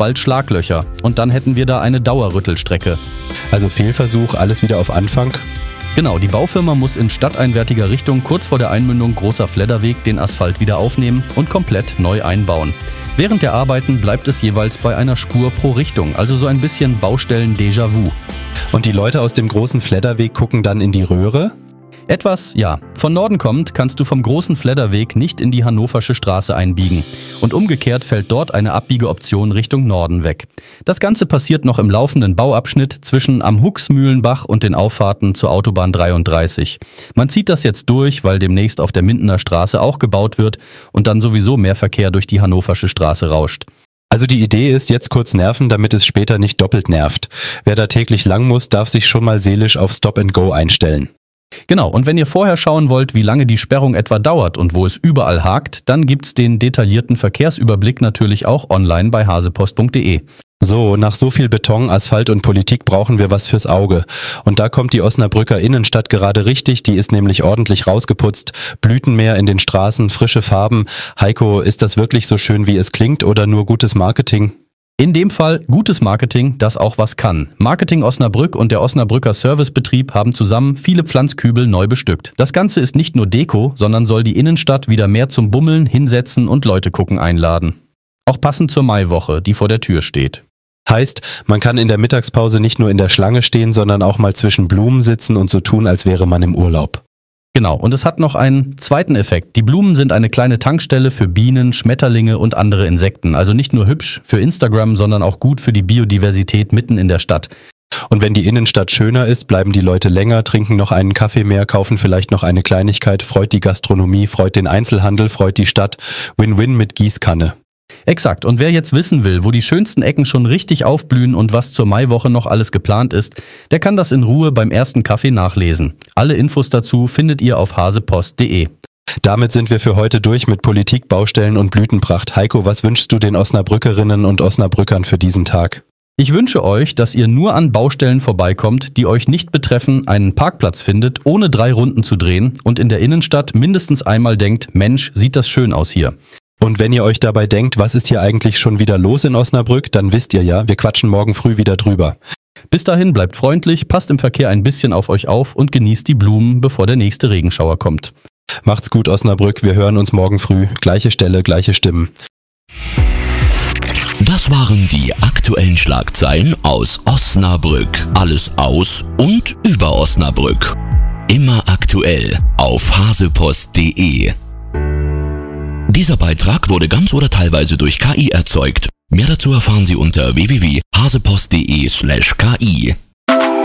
bald Schlaglöcher. Und dann hätten wir da eine Dauerrüttelstrecke. Also Fehlversuch, alles wieder auf Anfang? Genau, die Baufirma muss in stadteinwärtiger Richtung kurz vor der Einmündung Großer Fledderweg den Asphalt wieder aufnehmen und komplett neu einbauen. Während der Arbeiten bleibt es jeweils bei einer Spur pro Richtung, also so ein bisschen Baustellen-Déjà-vu. Und die Leute aus dem großen Fledderweg gucken dann in die Röhre? Etwas, ja. Von Norden kommend kannst du vom großen Fledderweg nicht in die Hannoversche Straße einbiegen. Und umgekehrt fällt dort eine Abbiegeoption Richtung Norden weg. Das Ganze passiert noch im laufenden Bauabschnitt zwischen am Huxmühlenbach und den Auffahrten zur Autobahn 33. Man zieht das jetzt durch, weil demnächst auf der Mindener Straße auch gebaut wird und dann sowieso mehr Verkehr durch die Hannoversche Straße rauscht. Also die Idee ist, jetzt kurz nerven, damit es später nicht doppelt nervt. Wer da täglich lang muss, darf sich schon mal seelisch auf Stop and Go einstellen. Genau, und wenn ihr vorher schauen wollt, wie lange die Sperrung etwa dauert und wo es überall hakt, dann gibt's den detaillierten Verkehrsüberblick natürlich auch online bei hasepost.de. So, nach so viel Beton, Asphalt und Politik brauchen wir was fürs Auge. Und da kommt die Osnabrücker Innenstadt gerade richtig, die ist nämlich ordentlich rausgeputzt. Blütenmeer in den Straßen, frische Farben. Heiko, ist das wirklich so schön, wie es klingt, oder nur gutes Marketing? In dem Fall gutes Marketing, das auch was kann. Marketing Osnabrück und der Osnabrücker Servicebetrieb haben zusammen viele Pflanzkübel neu bestückt. Das Ganze ist nicht nur Deko, sondern soll die Innenstadt wieder mehr zum Bummeln, Hinsetzen und Leute gucken einladen. Auch passend zur Maiwoche, die vor der Tür steht. Heißt, man kann in der Mittagspause nicht nur in der Schlange stehen, sondern auch mal zwischen Blumen sitzen und so tun, als wäre man im Urlaub. Genau, und es hat noch einen zweiten Effekt. Die Blumen sind eine kleine Tankstelle für Bienen, Schmetterlinge und andere Insekten. Also nicht nur hübsch für Instagram, sondern auch gut für die Biodiversität mitten in der Stadt. Und wenn die Innenstadt schöner ist, bleiben die Leute länger, trinken noch einen Kaffee mehr, kaufen vielleicht noch eine Kleinigkeit, freut die Gastronomie, freut den Einzelhandel, freut die Stadt. Win-win mit Gießkanne. Exakt. Und wer jetzt wissen will, wo die schönsten Ecken schon richtig aufblühen und was zur Maiwoche noch alles geplant ist, der kann das in Ruhe beim ersten Kaffee nachlesen. Alle Infos dazu findet ihr auf hasepost.de. Damit sind wir für heute durch mit Politik, Baustellen und Blütenpracht. Heiko, was wünschst du den Osnabrückerinnen und Osnabrückern für diesen Tag? Ich wünsche euch, dass ihr nur an Baustellen vorbeikommt, die euch nicht betreffen, einen Parkplatz findet, ohne 3 Runden zu drehen und in der Innenstadt mindestens einmal denkt, Mensch, sieht das schön aus hier. Und wenn ihr euch dabei denkt, was ist hier eigentlich schon wieder los in Osnabrück, dann wisst ihr ja, wir quatschen morgen früh wieder drüber. Bis dahin bleibt freundlich, passt im Verkehr ein bisschen auf euch auf und genießt die Blumen, bevor der nächste Regenschauer kommt. Macht's gut, Osnabrück, wir hören uns morgen früh. Gleiche Stelle, gleiche Stimmen. Das waren die aktuellen Schlagzeilen aus Osnabrück. Alles aus und über Osnabrück. Immer aktuell auf hasepost.de. Dieser Beitrag wurde ganz oder teilweise durch KI erzeugt. Mehr dazu erfahren Sie unter www.hasepost.de/KI.